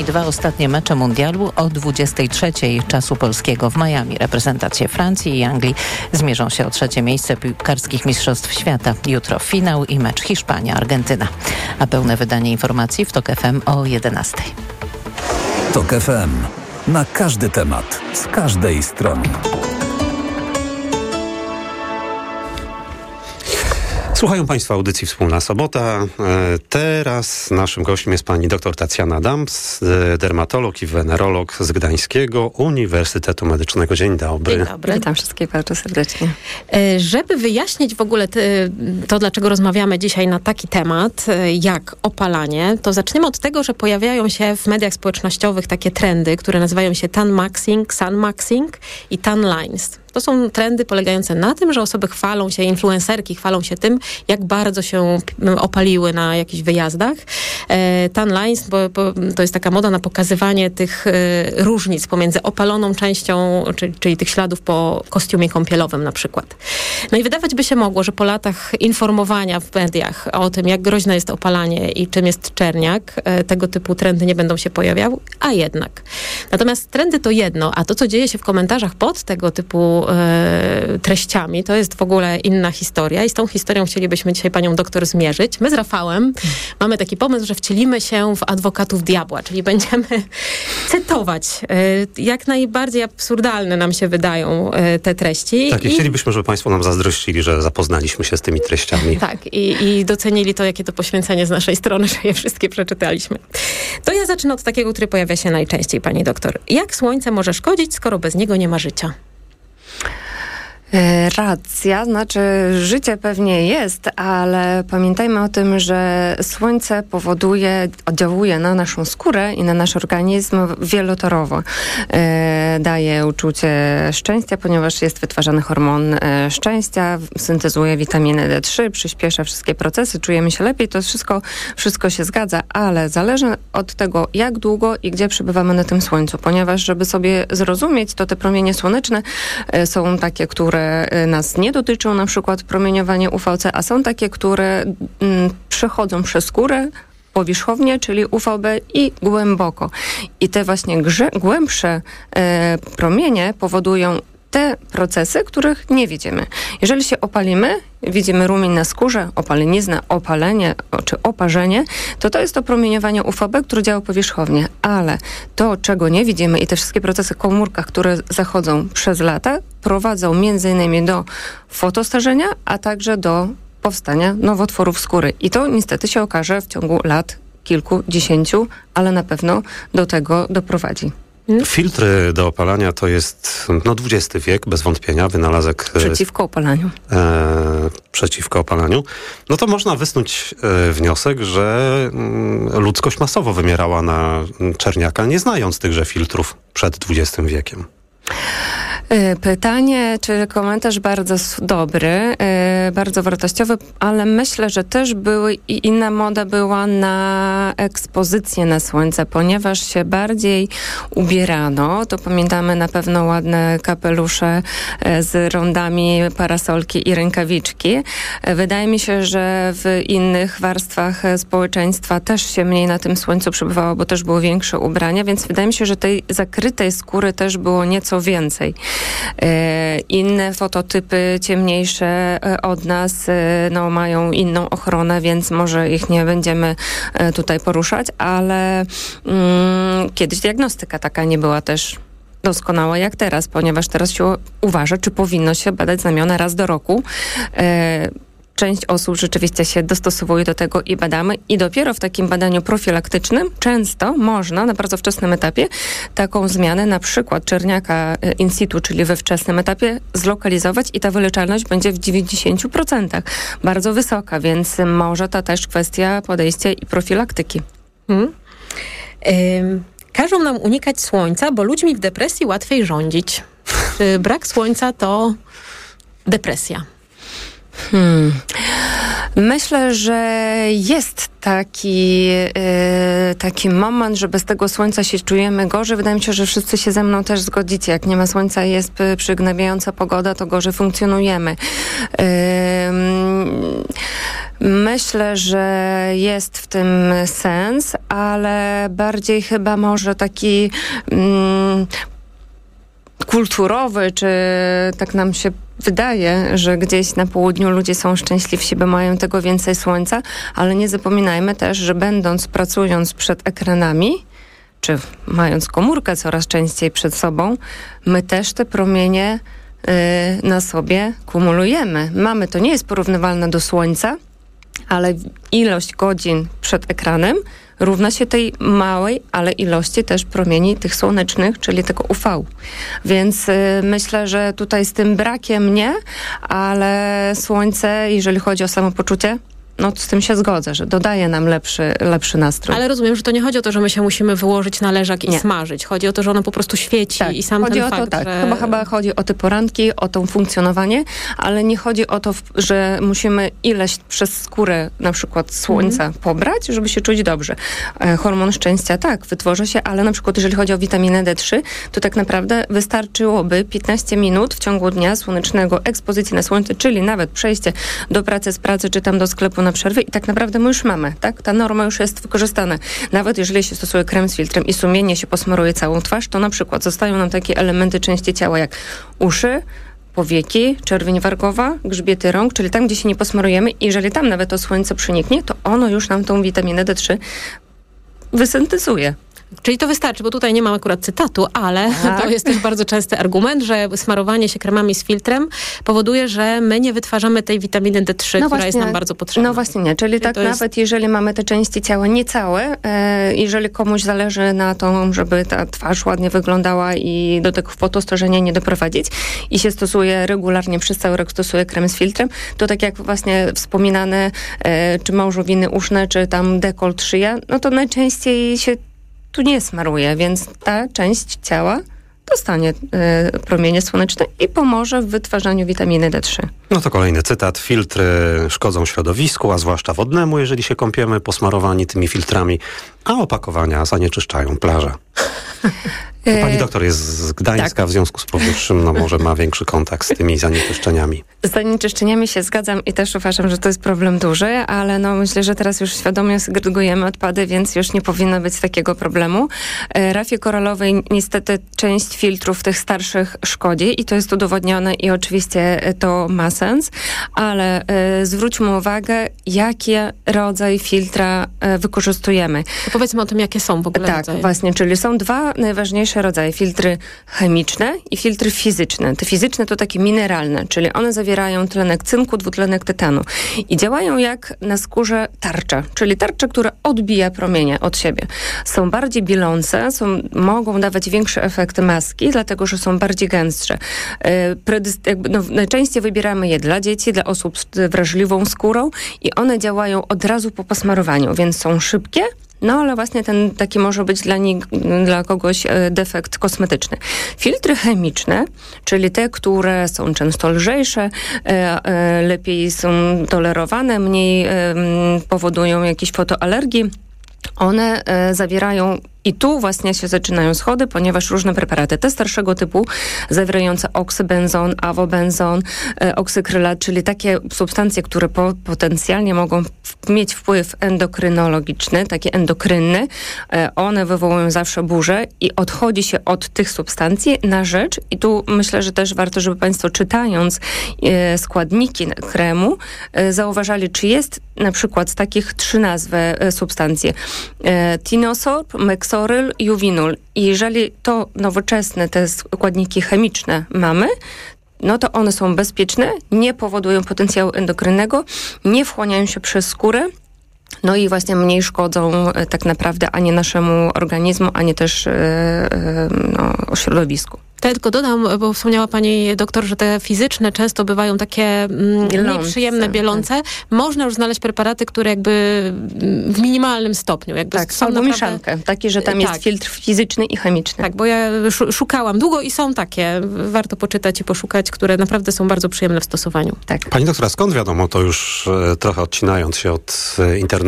Dwa ostatnie mecze mundialu o 23:00 czasu polskiego w Miami. Reprezentacje Francji i Anglii zmierzą się o trzecie miejsce piłkarskich mistrzostw świata. Jutro finał i mecz Hiszpania-Argentyna. A pełne wydanie informacji w TOK FM o 11:00. TOK FM. Na każdy temat, z każdej strony. Słuchają Państwo audycji Wspólna Sobota. Teraz naszym gościem jest pani dr Tacjana Dams, dermatolog i wenerolog z Gdańskiego Uniwersytetu Medycznego. Dzień dobry. Dzień dobry. Witam wszystkich bardzo serdecznie. Żeby wyjaśnić w ogóle to, dlaczego rozmawiamy dzisiaj na taki temat, jak opalanie, to zaczniemy od tego, że pojawiają się w mediach społecznościowych takie trendy, które nazywają się tan maxing, sun maxing i tan lines. To są trendy polegające na tym, że osoby chwalą się, influencerki chwalą się tym, jak bardzo się opaliły na jakichś wyjazdach. Tan lines, bo to jest taka moda na pokazywanie tych różnic pomiędzy opaloną częścią, czyli tych śladów po kostiumie kąpielowym na przykład. No i wydawać by się mogło, że po latach informowania w mediach o tym, jak groźne jest opalanie i czym jest czerniak, tego typu trendy nie będą się pojawiały, a jednak. Natomiast trendy to jedno, a to, co dzieje się w komentarzach pod tego typu treściami, to jest w ogóle inna historia i z tą historią chcielibyśmy dzisiaj panią doktor zmierzyć. My z Rafałem mamy taki pomysł, że wcielimy się w adwokatów diabła, czyli będziemy cytować. Jak najbardziej absurdalne nam się wydają te treści. Tak, i chcielibyśmy, żeby państwo nam zazdrościli, że zapoznaliśmy się z tymi treściami. Tak, i docenili to, jakie to poświęcenie z naszej strony, że je wszystkie przeczytaliśmy. To ja zacznę od takiego, który pojawia się najczęściej, pani doktor. Jak słońce może szkodzić, skoro bez niego nie ma życia? Racja, znaczy życie pewnie jest, ale pamiętajmy o tym, że słońce oddziałuje na naszą skórę i na nasz organizm wielotorowo. Daje uczucie szczęścia, ponieważ jest wytwarzany hormon szczęścia, syntezuje witaminę D3, przyspiesza wszystkie procesy, czujemy się lepiej, to wszystko się zgadza, ale zależy od tego, jak długo i gdzie przebywamy na tym słońcu, ponieważ żeby sobie zrozumieć, to te promienie słoneczne są takie, które nas nie dotyczą, na przykład promieniowanie UVC, a są takie, które przechodzą przez skórę powierzchownie, czyli UVB i głęboko. I te właśnie głębsze promienie powodują te procesy, których nie widzimy. Jeżeli się opalimy, widzimy rumień na skórze, opaleniznę, opalenie czy oparzenie, to jest to promieniowanie UVB, które działa powierzchownie. Ale to, czego nie widzimy i te wszystkie procesy w komórkach, które zachodzą przez lata, prowadzą m.in. do fotostarzenia, a także do powstania nowotworów skóry. I to niestety się okaże w ciągu lat kilkudziesięciu, ale na pewno do tego doprowadzi. Filtry do opalania to jest XX wiek, bez wątpienia, wynalazek przeciwko opalaniu. Przeciwko opalaniu. No to można wysnuć wniosek, że ludzkość masowo wymierała na czerniaka, nie znając tychże filtrów przed XX wiekiem. Pytanie, czy komentarz bardzo dobry, bardzo wartościowy, ale myślę, że też inna moda była na ekspozycję na słońce, ponieważ się bardziej ubierano. To pamiętamy na pewno ładne kapelusze z rondami, parasolki i rękawiczki. Wydaje mi się, że w innych warstwach społeczeństwa też się mniej na tym słońcu przebywało, bo też były większe ubrania, więc wydaje mi się, że tej zakrytej skóry też było nieco więcej. Inne fototypy ciemniejsze od nas mają inną ochronę, więc może ich nie będziemy tutaj poruszać, ale kiedyś diagnostyka taka nie była też doskonała jak teraz, ponieważ teraz się uważa, czy powinno się badać znamiona raz do roku. Część osób rzeczywiście się dostosowuje do tego i badamy. I dopiero w takim badaniu profilaktycznym często można na bardzo wczesnym etapie taką zmianę, na przykład czerniaka in situ, czyli we wczesnym etapie, zlokalizować i ta wyleczalność będzie w 90%. Bardzo wysoka, więc może to też kwestia podejścia i profilaktyki. Każą nam unikać słońca, bo ludźmi w depresji łatwiej rządzić. Czy brak słońca to depresja? Myślę, że jest taki moment, że bez tego słońca się czujemy gorzej. Wydaje mi się, że wszyscy się ze mną też zgodzicie. Jak nie ma słońca, jest przygnębiająca pogoda, to gorzej funkcjonujemy. Myślę, że jest w tym sens, ale bardziej chyba może taki kulturowy, czy tak nam się wydaje, że gdzieś na południu ludzie są szczęśliwsi, bo mają tego więcej słońca, ale nie zapominajmy też, że pracując przed ekranami, czy mając komórkę coraz częściej przed sobą, my też te promienie na sobie kumulujemy. To nie jest porównywalne do słońca, ale ilość godzin przed ekranem równa się tej małej, ale ilości też promieni tych słonecznych, czyli tego UV. Więc myślę, że tutaj z tym brakiem nie, ale słońce, jeżeli chodzi o samopoczucie, no z tym się zgodzę, że dodaje nam lepszy nastrój. Ale rozumiem, że to nie chodzi o to, że my się musimy wyłożyć na leżak i smażyć. Chodzi o to, że ono po prostu świeci i sam ten fakt, że... Chyba chodzi o te poranki, o to funkcjonowanie, ale nie chodzi o to, że musimy ileś przez skórę na przykład słońca pobrać, żeby się czuć dobrze. Hormon szczęścia wytworzy się, ale na przykład jeżeli chodzi o witaminę D3, to tak naprawdę wystarczyłoby 15 minut w ciągu dnia słonecznego ekspozycji na słońce, czyli nawet przejście do pracy, z pracy, czy tam do sklepu na przerwy i tak naprawdę my już mamy, tak? Ta norma już jest wykorzystana. Nawet jeżeli się stosuje krem z filtrem i sumiennie się posmaruje całą twarz, to na przykład zostają nam takie elementy części ciała jak uszy, powieki, czerwień wargowa, grzbiety rąk, czyli tam, gdzie się nie posmarujemy i jeżeli tam nawet to słońce przeniknie, to ono już nam tą witaminę D3 wysyntetyzuje. Czyli to wystarczy, bo tutaj nie mam akurat cytatu, ale to jest też bardzo częsty argument, że smarowanie się kremami z filtrem powoduje, że my nie wytwarzamy tej witaminy D3, która jest nam bardzo potrzebna. No właśnie nie, czyli tak nawet jeżeli mamy te części ciała niecałe, jeżeli komuś zależy na to, żeby ta twarz ładnie wyglądała i do tego fotostarzenia nie doprowadzić i się stosuje regularnie, przez cały rok stosuje krem z filtrem, to tak jak właśnie wspominane, czy małżowiny uszne, czy tam dekolt, szyja, no to najczęściej się tu nie smaruje, więc ta część ciała dostanie promienie słoneczne i pomoże w wytwarzaniu witaminy D3. No to kolejny cytat. Filtry szkodzą środowisku, a zwłaszcza wodnemu, jeżeli się kąpiemy posmarowani tymi filtrami, a opakowania zanieczyszczają plażę. Pani doktor jest z Gdańska, w związku z powyższym może ma większy kontakt z tymi zanieczyszczeniami. Z zanieczyszczeniami się zgadzam i też uważam, że to jest problem duży, ale myślę, że teraz już świadomie segregujemy odpady, więc już nie powinno być takiego problemu. Rafie koralowej niestety część filtrów tych starszych szkodzi i to jest udowodnione i oczywiście to ma sens, ale zwróćmy uwagę, jaki rodzaj filtra wykorzystujemy. To powiedzmy o tym, jakie są w ogóle rodzaje. Właśnie, czyli są dwa najważniejsze rodzaje. Filtry chemiczne i filtry fizyczne. Te fizyczne to takie mineralne, czyli one zawierają tlenek cynku, dwutlenek tytanu i działają jak na skórze tarcza, czyli tarcza, która odbija promienie od siebie. Są bardziej bielące, mogą dawać większy efekt maski, dlatego, że są bardziej gęstsze. Najczęściej wybieramy je dla dzieci, dla osób z wrażliwą skórą i one działają od razu po posmarowaniu, więc są szybkie, ale właśnie ten taki może być dla kogoś defekt kosmetyczny. Filtry chemiczne, czyli te, które są często lżejsze, lepiej są tolerowane, mniej powodują jakieś fotoalergii, one zawierają i tu właśnie się zaczynają schody, ponieważ różne preparaty, te starszego typu, zawierające oksybenzon, awobenzon, oksykrylat, czyli takie substancje, które potencjalnie mogą mieć wpływ endokrynologiczny, taki endokrynny, one wywołują zawsze burzę i odchodzi się od tych substancji na rzecz, i tu myślę, że też warto, żeby Państwo czytając składniki kremu, zauważali, czy jest na przykład z takich 3 nazwy substancje. Tinosorb, meksoryl, juvinul. I jeżeli to nowoczesne, te składniki chemiczne mamy, no to one są bezpieczne, nie powodują potencjału endokrynnego, nie wchłaniają się przez skórę, no i właśnie mniej szkodzą tak naprawdę ani naszemu organizmu, ani też środowisku. Tylko dodam, bo wspomniała pani doktor, że te fizyczne często bywają takie nieprzyjemne, bielące. Tak. Można już znaleźć preparaty, które jakby w minimalnym stopniu. Są albo mieszankę. Takie, że tam jest filtr fizyczny i chemiczny. Tak, bo ja szukałam długo i są takie. Warto poczytać i poszukać, które naprawdę są bardzo przyjemne w stosowaniu. Tak. Pani doktora, skąd wiadomo, to już trochę odcinając się od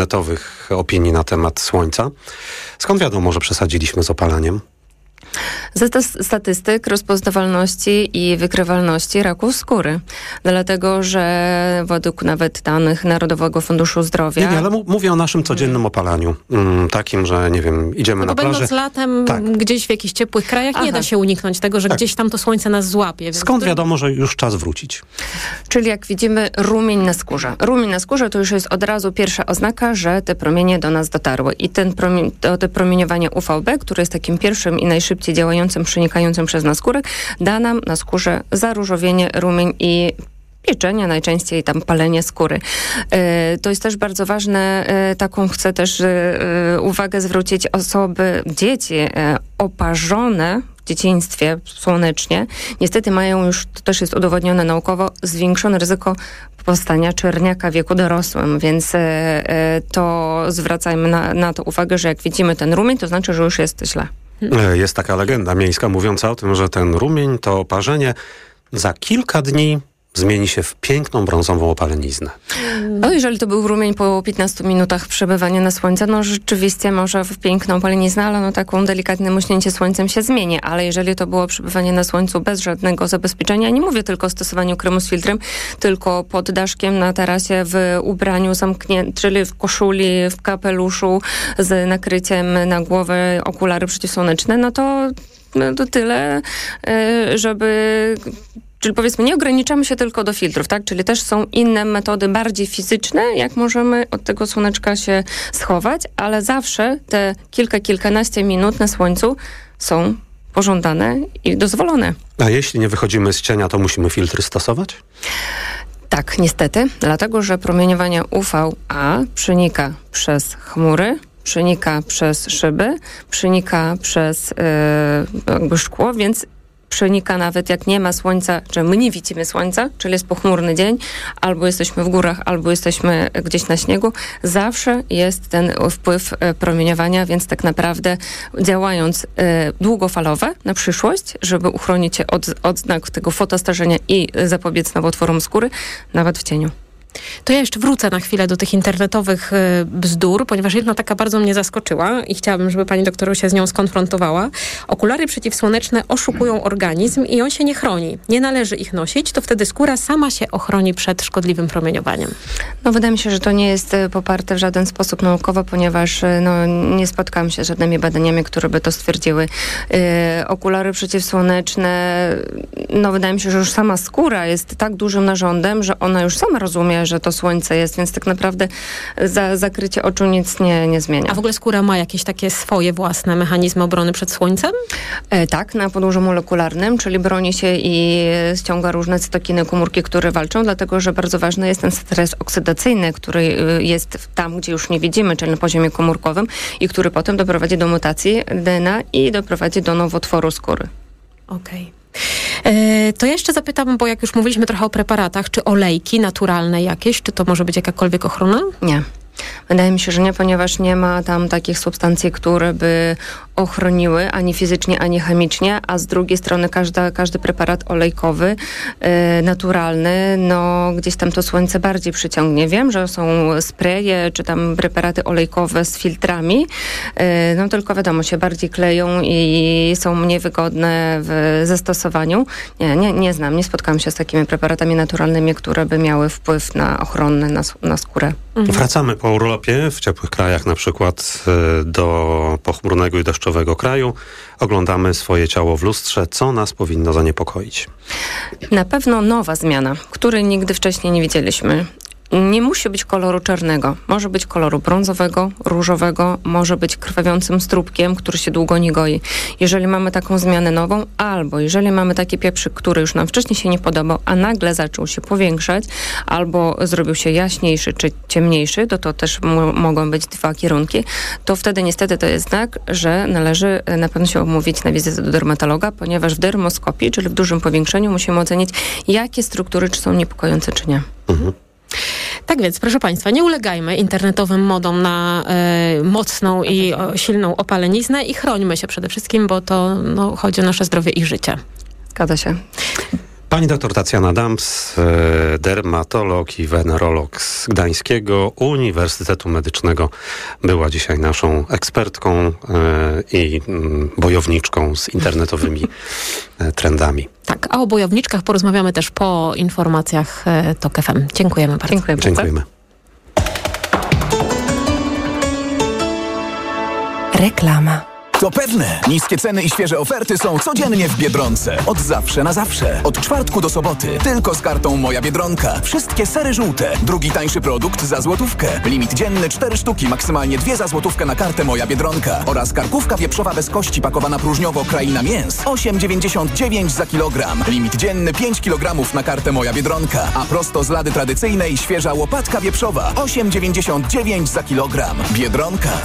internetowych opinii na temat słońca, skąd wiadomo, że przesadziliśmy z opalaniem? Ze statystyk rozpoznawalności i wykrywalności raku skóry. Dlatego, że według nawet danych Narodowego Funduszu Zdrowia... Nie, ale mówię o naszym codziennym opalaniu. Takim, że nie wiem, idziemy na plażę. Będąc latem gdzieś w jakichś ciepłych krajach nie da się uniknąć tego, że gdzieś tam to słońce nas złapie. Więc skąd wiadomo, że już czas wrócić? Czyli jak widzimy rumień na skórze. Rumień na skórze to już jest od razu pierwsza oznaka, że te promienie do nas dotarły. I to promieniowanie UVB, które jest takim pierwszym i najszybciej działającym, przenikającym przez nas skórę, da nam na skórze zaróżowienie, rumień i pieczenie, najczęściej tam palenie skóry. To jest też bardzo ważne, taką chcę też uwagę zwrócić, dzieci oparzone w dzieciństwie słonecznie, niestety mają już, to też jest udowodnione naukowo, zwiększone ryzyko powstania czerniaka w wieku dorosłym, więc to zwracajmy na to uwagę, że jak widzimy ten rumień, to znaczy, że już jest źle. Jest taka legenda miejska mówiąca o tym, że ten rumień, to oparzenie za kilka dni zmieni się w piękną brązową opaleniznę. No, jeżeli to był rumień po 15 minutach przebywania na słońcu, no rzeczywiście może w piękną opaleniznę, ale taką delikatne muśnięcie słońcem się zmieni. Ale jeżeli to było przebywanie na słońcu bez żadnego zabezpieczenia, nie mówię tylko o stosowaniu kremu z filtrem, tylko pod daszkiem na tarasie, w ubraniu zamkniętym, czyli w koszuli, w kapeluszu z nakryciem na głowę, okulary przeciwsłoneczne, no to tyle, żeby... Czyli powiedzmy, nie ograniczamy się tylko do filtrów, tak? Czyli też są inne metody bardziej fizyczne, jak możemy od tego słoneczka się schować, ale zawsze te kilkanaście minut na słońcu są pożądane i dozwolone. A jeśli nie wychodzimy z cienia, to musimy filtry stosować? Tak, niestety, dlatego, że promieniowanie UVA przenika przez chmury, przenika przez szyby, przenika przez szkło, więc przenika nawet jak nie ma słońca, że my nie widzimy słońca, czyli jest pochmurny dzień, albo jesteśmy w górach, albo jesteśmy gdzieś na śniegu, zawsze jest ten wpływ promieniowania, więc tak naprawdę działając długofalowe na przyszłość, żeby uchronić się od odznak tego fotostarzenia i zapobiec nowotworom skóry, nawet w cieniu. To ja jeszcze wrócę na chwilę do tych internetowych bzdur, ponieważ jedna taka bardzo mnie zaskoczyła i chciałabym, żeby pani doktor się z nią skonfrontowała. Okulary przeciwsłoneczne oszukują organizm i on się nie chroni. Nie należy ich nosić, to wtedy skóra sama się ochroni przed szkodliwym promieniowaniem. No wydaje mi się, że to nie jest poparte w żaden sposób naukowo, ponieważ nie spotkałam się z żadnymi badaniami, które by to stwierdziły. Okulary przeciwsłoneczne, wydaje mi się, że już sama skóra jest tak dużym narządem, że ona już sama rozumie, że to słońce jest, więc tak naprawdę zakrycie oczu nic nie zmienia. A w ogóle skóra ma jakieś takie swoje własne mechanizmy obrony przed słońcem? Tak, na podłożu molekularnym, czyli broni się i ściąga różne cytokiny, komórki, które walczą, dlatego, że bardzo ważny jest ten stres oksydacyjny, który jest tam, gdzie już nie widzimy, czyli na poziomie komórkowym i który potem doprowadzi do mutacji DNA i doprowadzi do nowotworu skóry. Okej. To jeszcze zapytam, bo jak już mówiliśmy trochę o preparatach, czy olejki naturalne jakieś, czy to może być jakakolwiek ochrona? Nie. Wydaje mi się, że nie, ponieważ nie ma tam takich substancji, które by ochroniły ani fizycznie, ani chemicznie, a z drugiej strony każdy preparat olejkowy, naturalny, gdzieś tam to słońce bardziej przyciągnie. Wiem, że są spreje, czy tam preparaty olejkowe z filtrami, tylko wiadomo, się bardziej kleją i są mniej wygodne w zastosowaniu. Nie znam, nie spotkałam się z takimi preparatami naturalnymi, które by miały wpływ na ochronny na skórę. Mhm. Wracamy po urlopie w ciepłych krajach, na przykład do pochmurnego i deszczowego kraju. Oglądamy swoje ciało w lustrze. Co nas powinno zaniepokoić? Na pewno nowa zmiana, której nigdy wcześniej nie widzieliśmy. Nie musi być koloru czarnego. Może być koloru brązowego, różowego, może być krwawiącym strupkiem, który się długo nie goi. Jeżeli mamy taką zmianę nową, albo jeżeli mamy taki pieprzyk, który już nam wcześniej się nie podobał, a nagle zaczął się powiększać, albo zrobił się jaśniejszy czy ciemniejszy, to też mogą być dwa kierunki, to wtedy niestety to jest znak, że należy na pewno się umówić na wizytę do dermatologa, ponieważ w dermoskopii, czyli w dużym powiększeniu, musimy ocenić, jakie struktury czy są niepokojące, czy nie. Mhm. Tak więc, proszę Państwa, nie ulegajmy internetowym modom na mocną i silną opaleniznę i chrońmy się przede wszystkim, bo to chodzi o nasze zdrowie i życie. Zgadza się. Pani doktor Tacjana Dams, dermatolog i wenerolog z Gdańskiego Uniwersytetu Medycznego, była dzisiaj naszą ekspertką i bojowniczką z internetowymi trendami. Tak, a o bojowniczkach porozmawiamy też po informacjach TOK FM. Dziękujemy bardzo. Dziękujemy. Reklama. To pewne. Niskie ceny i świeże oferty są codziennie w Biedronce. Od zawsze na zawsze. Od czwartku do soboty. Tylko z kartą Moja Biedronka. Wszystkie sery żółte. Drugi tańszy produkt za złotówkę. Limit dzienny 4 sztuki, maksymalnie 2 za złotówkę na kartę Moja Biedronka. Oraz karkówka wieprzowa bez kości pakowana próżniowo Kraina Mięs. 8,99 za kilogram. Limit dzienny 5 kg na kartę Moja Biedronka. A prosto z lady tradycyjnej świeża łopatka wieprzowa. 8,99 za kilogram. Biedronka.